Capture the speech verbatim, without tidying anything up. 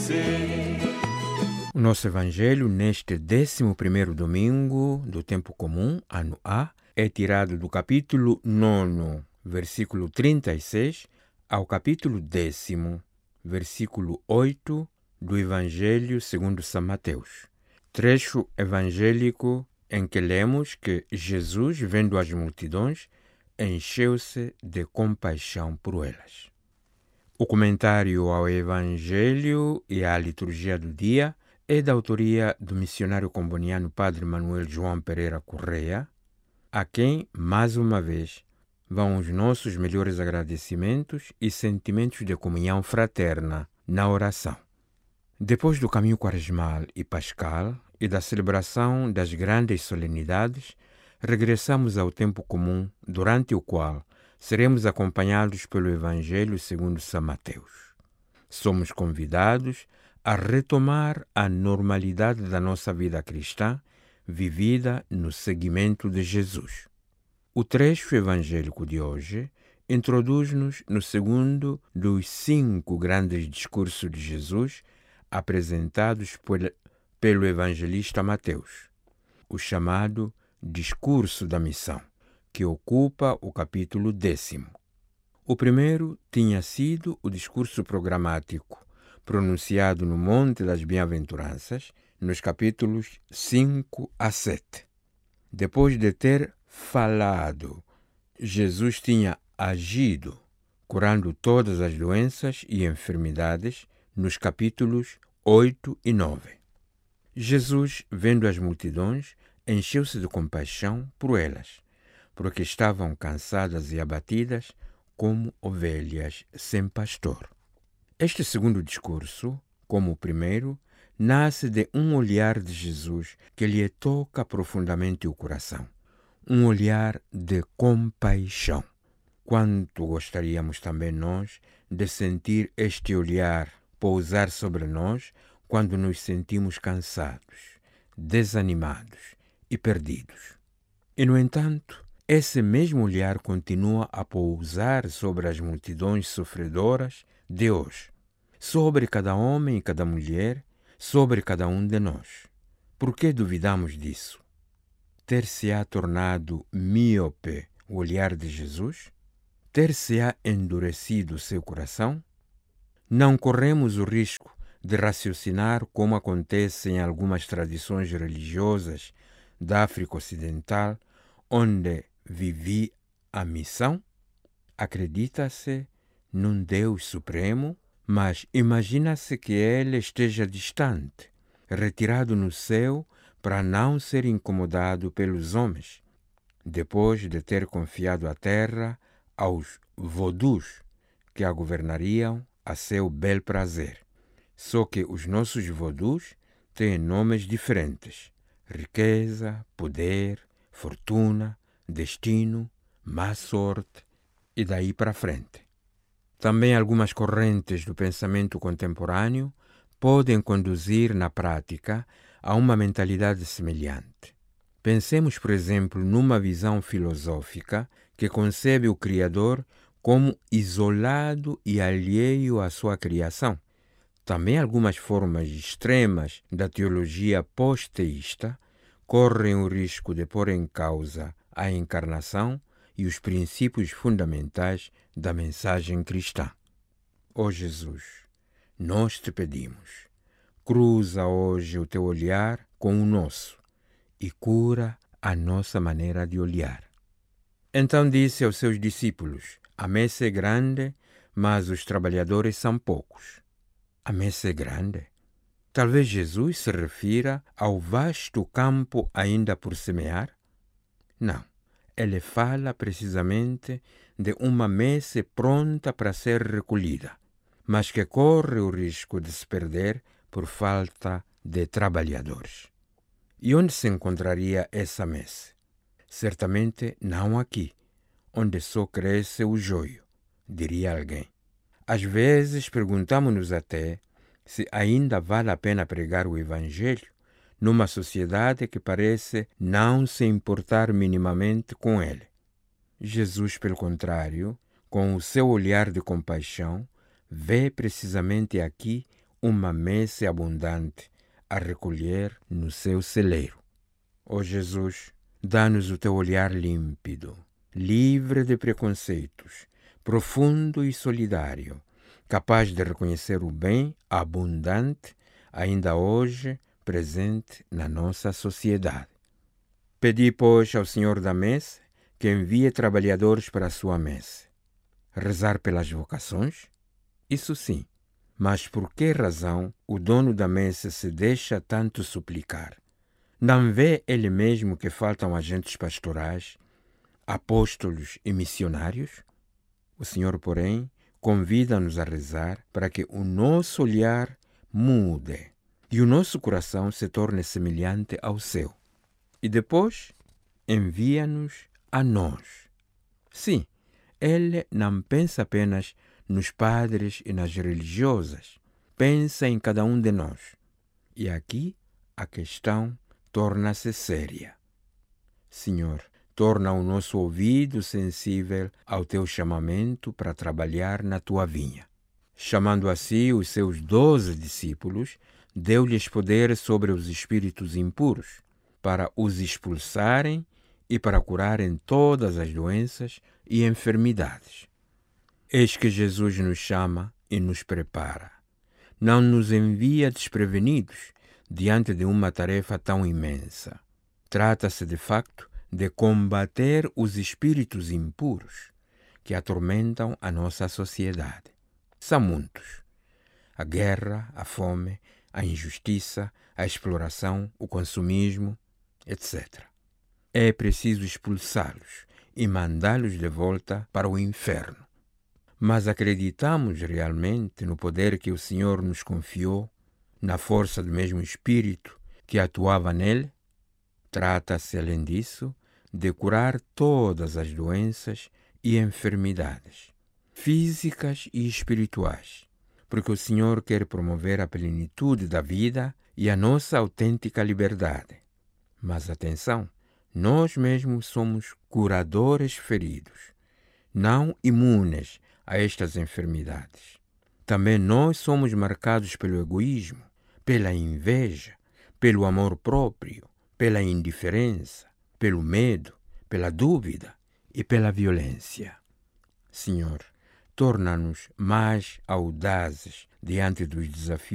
você. O nosso evangelho neste décimo primeiro domingo do tempo comum, ano A, é tirado do capítulo nono, versículo trinta e seis, ao capítulo décimo, versículo oito, do Evangelho segundo São Mateus. Trecho evangélico em que lemos que Jesus, vendo as multidões, encheu-se de compaixão por elas. O comentário ao Evangelho e à liturgia do dia é da autoria do missionário comboniano Padre Manuel João Pereira Correia, a quem, mais uma vez, vão os nossos melhores agradecimentos e sentimentos de comunhão fraterna na oração. Depois do caminho quaresmal e pascal e da celebração das grandes solenidades, regressamos ao tempo comum, durante o qual seremos acompanhados pelo Evangelho segundo São Mateus. Somos convidados a retomar a normalidade da nossa vida cristã, vivida no seguimento de Jesus. O trecho evangélico de hoje introduz-nos no segundo dos cinco grandes discursos de Jesus apresentados por, pelo evangelista Mateus, o chamado Discurso da Missão, que ocupa o capítulo décimo. O primeiro tinha sido o discurso programático, pronunciado no Monte das Bem-aventuranças, nos capítulos cinco a sete. Depois de ter falado, Jesus tinha agido, curando todas as doenças e enfermidades, nos capítulos oito e nove. Jesus, vendo as multidões, encheu-se de compaixão por elas, porque estavam cansadas e abatidas como ovelhas sem pastor. Este segundo discurso, como o primeiro, nasce de um olhar de Jesus que lhe toca profundamente o coração. Um olhar de compaixão. Quanto gostaríamos também nós de sentir este olhar pousar sobre nós quando nos sentimos cansados, desanimados e perdidos. E, no entanto, esse mesmo olhar continua a pousar sobre as multidões sofredoras de hoje, sobre cada homem e cada mulher, sobre cada um de nós. Por que duvidamos disso? Ter-se-á tornado míope o olhar de Jesus? Ter-se-á endurecido o seu coração? Não corremos o risco de raciocinar como acontece em algumas tradições religiosas da África Ocidental, onde vivi a missão? Acredita-se num Deus supremo, mas imagina-se que ele esteja distante, retirado no céu para não ser incomodado pelos homens, depois de ter confiado a terra aos vodus que a governariam a seu bel prazer. Só que os nossos vodus têm nomes diferentes: riqueza, poder, fortuna, destino, má sorte e daí para frente. Também algumas correntes do pensamento contemporâneo podem conduzir na prática a uma mentalidade semelhante. Pensemos, por exemplo, numa visão filosófica que concebe o Criador como isolado e alheio à sua criação. Também algumas formas extremas da teologia pós-teísta correm o risco de pôr em causa a encarnação e os princípios fundamentais da mensagem cristã. Ó Jesus, nós te pedimos, cruza hoje o teu olhar com o nosso e cura a nossa maneira de olhar. Então disse aos seus discípulos: a messe é grande, mas os trabalhadores são poucos. A messe é grande? Talvez Jesus se refira ao vasto campo ainda por semear? Não, ele fala precisamente de uma messe pronta para ser recolhida, mas que corre o risco de se perder por falta de trabalhadores. E onde se encontraria essa messe? Certamente não aqui, onde só cresce o joio, diria alguém. Às vezes perguntamos-nos até se ainda vale a pena pregar o Evangelho numa sociedade que parece não se importar minimamente com ele. Jesus, pelo contrário, com o seu olhar de compaixão, vê precisamente aqui uma messe abundante a recolher no seu celeiro. Ó Jesus, dá-nos o teu olhar límpido, livre de preconceitos, profundo e solidário, capaz de reconhecer o bem abundante ainda hoje presente na nossa sociedade. Pedi, pois, ao Senhor da Messe que envie trabalhadores para a sua messe. Rezar pelas vocações? Isso sim. Mas por que razão o dono da messe se deixa tanto suplicar? Não vê ele mesmo que faltam agentes pastorais, apóstolos e missionários? O Senhor, porém, convida-nos a rezar para que o nosso olhar mude e o nosso coração se torne semelhante ao seu. E depois envia-nos a nós. Sim, ele não pensa apenas nos padres e nas religiosas, pensa em cada um de nós. E aqui a questão torna-se séria. Senhor, torna o nosso ouvido sensível ao teu chamamento para trabalhar na tua vinha. Chamando assim os seus doze discípulos, deu-lhes poder sobre os espíritos impuros, para os expulsarem e para curarem todas as doenças e enfermidades. Eis que Jesus nos chama e nos prepara. Não nos envia desprevenidos diante de uma tarefa tão imensa. Trata-se, de facto, de combater os espíritos impuros que atormentam a nossa sociedade. São muitos. A guerra, a fome, a injustiça, a exploração, o consumismo, etcétera. É preciso expulsá-los e mandá-los de volta para o inferno. Mas acreditamos realmente no poder que o Senhor nos confiou, na força do mesmo Espírito que atuava nele? Trata-se, além disso, de curar todas as doenças e enfermidades, físicas e espirituais, porque o Senhor quer promover a plenitude da vida e a nossa autêntica liberdade. Mas atenção, nós mesmos somos curadores feridos, não imunes a estas enfermidades. Também nós somos marcados pelo egoísmo, pela inveja, pelo amor próprio, pela indiferença, pelo medo, pela dúvida e pela violência. Senhor, torna-nos mais audazes diante dos desafios